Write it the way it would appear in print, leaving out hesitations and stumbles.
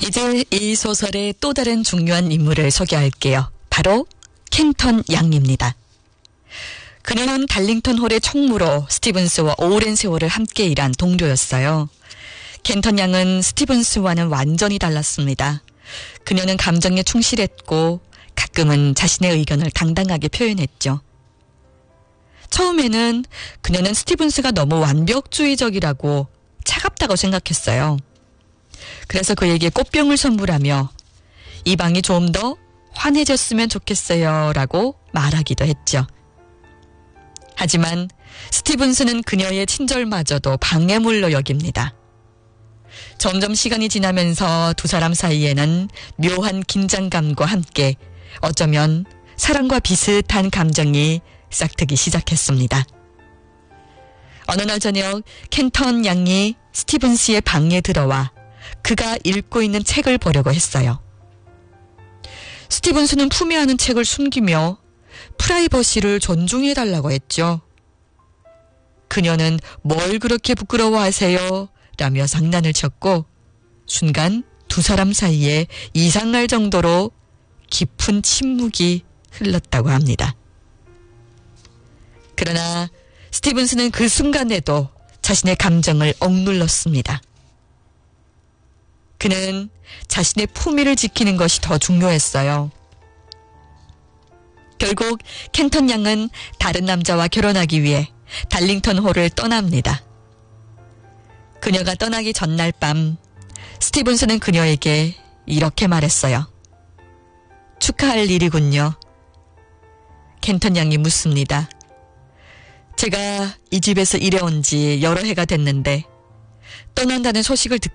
이제 이 소설의 또 다른 중요한 인물을 소개할게요. 바로 켄턴 양입니다. 그녀는 달링턴 홀의 총무로 스티븐스와 오랜 세월을 함께 일한 동료였어요. 켄턴 양은 스티븐스와는 완전히 달랐습니다. 그녀는 감정에 충실했고 가끔은 자신의 의견을 당당하게 표현했죠. 처음에는 그녀는 스티븐스가 너무 완벽주의적이라고 차갑다고 생각했어요. 그래서 그에게 꽃병을 선물하며 이 방이 좀 더 환해졌으면 좋겠어요 라고 말하기도 했죠. 하지만 스티븐스는 그녀의 친절마저도 방해물로 여깁니다. 점점 시간이 지나면서 두 사람 사이에는 묘한 긴장감과 함께 어쩌면 사랑과 비슷한 감정이 싹트기 시작했습니다. 어느 날 저녁 켄턴 양이 스티븐스의 방에 들어와 그가 읽고 있는 책을 보려고 했어요. 스티븐스는 품에 안은 책을 숨기며 프라이버시를 존중해달라고 했죠. 그녀는 뭘 그렇게 부끄러워하세요? 라며 장난을 쳤고 순간 두 사람 사이에 이상할 정도로 깊은 침묵이 흘렀다고 합니다. 그러나 스티븐스는 그 순간에도 자신의 감정을 억눌렀습니다. 그는 자신의 품위를 지키는 것이 더 중요했어요. 결국 켄턴 양은 다른 남자와 결혼하기 위해 달링턴 홀을 떠납니다. 그녀가 떠나기 전날 밤 스티븐스는 그녀에게 이렇게 말했어요. 축하할 일이군요. 켄턴 양이 묻습니다. 제가 이 집에서 일해온 지 여러 해가 됐는데 떠난다는 소식을 듣고